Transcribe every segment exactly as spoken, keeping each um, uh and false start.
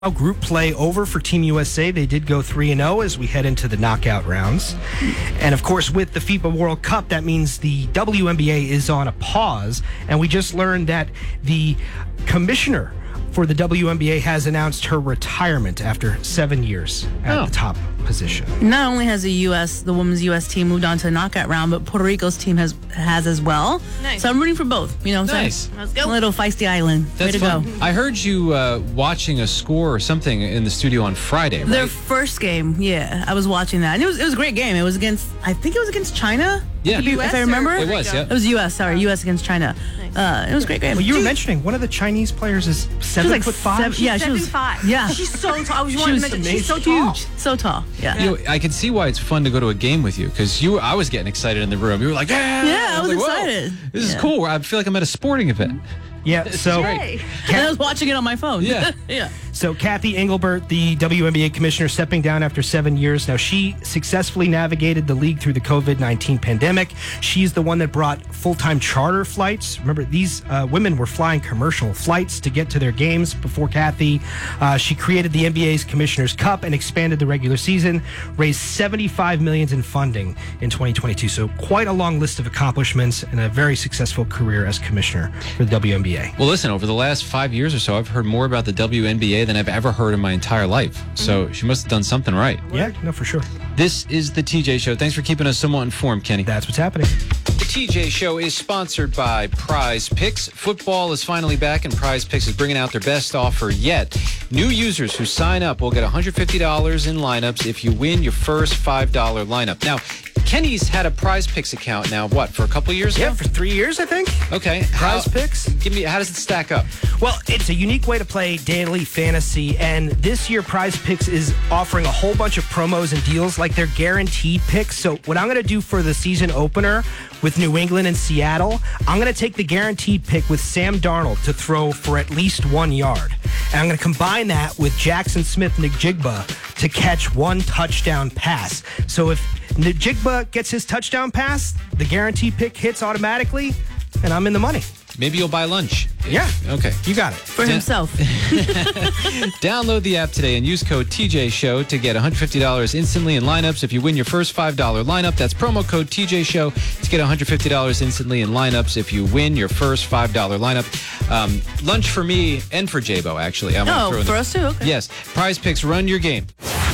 Group play over for Team U S A. They did go three and oh as we head into the knockout rounds. And of course, with the FIFA World Cup, that means the W N B A is on a pause. And we just learned that the commissioner for the W N B A has announced her retirement after seven years at Oh. the top position. Not only has the U S, the women's U S team moved on to the knockout round, but Puerto Rico's team has has as well. Nice. So I'm rooting for both. You know what I'm Nice. saying? Let's go. Little feisty island. That's Way to fun. go. I heard you uh, watching a score or something in the studio on Friday, Their right? first game, yeah, I was watching that. And it was it was a great game. It was against, I think it was against China. Yeah. If, you- if I remember. It was, yeah. It was U S, sorry, U S against China. Uh, it was a great game. Well, you were She- mentioning one of the Chinese players is she was seven like foot five. seven- yeah, she Seven was five. Yeah, She's so tall. I was she wanting was to mention she's so tall. huge, so tall. Yeah. You know, I can see why it's fun to go to a game with you because you, I was getting excited in the room. You were like, yeah, Yeah, I was like, whoa, excited. This is Yeah. cool. I feel like I'm at a sporting event. Yeah, so great. And I was watching it on my phone. Yeah. yeah. So Kathy Engelbert, the W N B A commissioner, stepping down after seven years. Now, she successfully navigated the league through the COVID nineteen pandemic. She's the one that brought full-time charter flights. Remember, these uh, women were flying commercial flights to get to their games before Kathy. Uh, she created the N B A's Commissioner's Cup and expanded the regular season, raised seventy-five million dollars in funding in twenty twenty-two. So quite a long list of accomplishments and a very successful career as commissioner for the W N B A. Well, listen, over the last five years or so, I've heard more about the W N B A than I've ever heard in my entire life. So she must have done something right. Yeah, no, for sure. This is the T J Show. Thanks for keeping us somewhat informed, Kenny. That's what's happening. The T J Show is sponsored by Prize Picks. Football is finally back, and Prize Picks is bringing out their best offer yet. New users who sign up will get one hundred fifty dollars in lineups if you win your first five dollar lineup. Now, Kenny's had a Prize Picks account now, what, for a couple years Yeah, now? for three years, I think. Okay. Prize How- Picks. Give me, how does it stack up? Well, it's a unique way to play daily fantasy, and this year Prize Picks is offering a whole bunch of promos and deals like their guaranteed picks. So what I'm going to do for the season opener with New England and Seattle, I'm going to take the guaranteed pick with Sam Darnold to throw for at least one yard. And I'm going to combine that with Jackson Smith-Njigba to catch one touchdown pass. So if Njigba gets his touchdown pass, the guaranteed pick hits automatically, and I'm in the money. Maybe you'll buy lunch. Yeah. Okay. You got it. For Yeah. himself. Download the app today and use code T J Show to get one hundred fifty dollars instantly in lineups if you win your first five dollar lineup. That's promo code T J Show to get one hundred fifty dollars instantly in lineups if you win your first five dollar lineup. Um, lunch for me and for J-Bo, actually. I'm gonna Oh, throw in for the- us too? Okay. Yes. Prize Picks, run your game.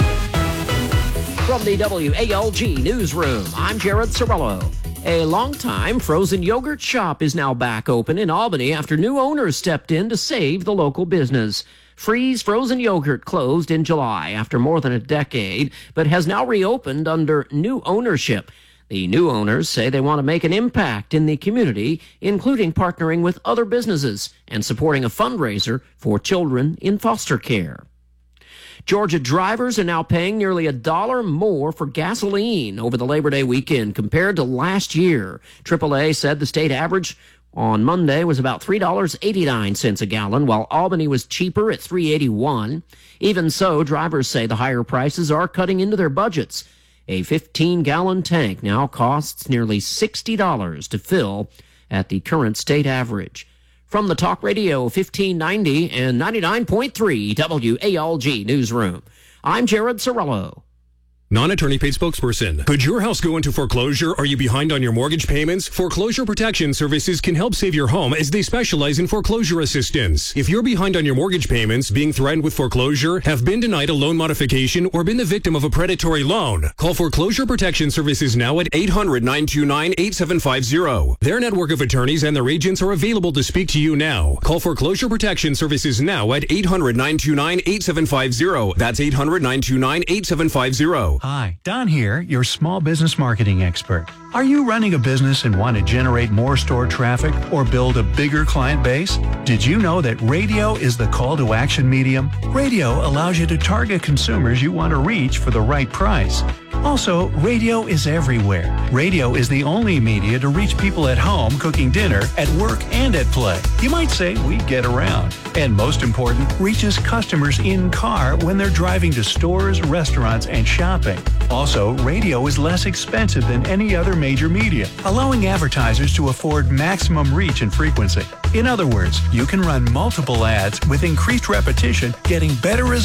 From the W A L G Newsroom, I'm Jared Sorello. A longtime frozen yogurt shop is now back open in Albany after new owners stepped in to save the local business. Freeze Frozen Yogurt closed in July after more than a decade, but has now reopened under new ownership. The new owners say they want to make an impact in the community, including partnering with other businesses and supporting a fundraiser for children in foster care. Georgia drivers are now paying nearly a dollar more for gasoline over the Labor Day weekend compared to last year. triple A said the state average on Monday was about three dollars and eighty-nine cents a gallon, while Albany was cheaper at three dollars and eighty-one cents. Even so, drivers say the higher prices are cutting into their budgets. A fifteen gallon tank now costs nearly sixty dollars to fill at the current state average. From the Talk Radio fifteen ninety and ninety-nine point three W A L G Newsroom, I'm Jared Sorello. Non-attorney paid spokesperson. Could your house go into foreclosure? Are you behind on your mortgage payments? Foreclosure Protection Services can help save your home as they specialize in foreclosure assistance. If you're behind on your mortgage payments, being threatened with foreclosure, have been denied a loan modification, or been the victim of a predatory loan, call Foreclosure Protection Services now at eight hundred, nine two nine, eight seven five zero. Their network of attorneys and their agents are available to speak to you now. Call Foreclosure Protection Services now at eight hundred, nine two nine, eight seven five zero. That's eight hundred, nine two nine, eight seven five zero. Hi, Don here, your small business marketing expert. Are you running a business and want to generate more store traffic or build a bigger client base? Did you know that radio is the call to action medium? Radio allows you to target consumers you want to reach for the right price. Also, radio is everywhere. Radio is the only media to reach people at home cooking dinner, at work, and at play. You might say we get around. And most important, reaches customers in car when they're driving to stores, restaurants, and shopping. Also, radio is less expensive than any other major media, allowing advertisers to afford maximum reach and frequency. In other words, you can run multiple ads with increased repetition, getting better results